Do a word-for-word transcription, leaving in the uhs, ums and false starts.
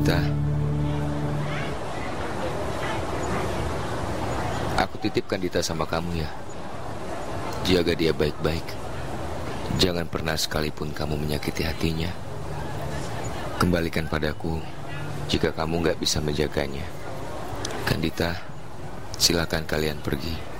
Kandita, aku titipkan Dita sama kamu ya. Jaga dia baik-baik. Jangan pernah sekalipun kamu menyakiti hatinya. Kembalikan padaku jika kamu gak bisa menjaganya. Kandita, silakan kalian pergi.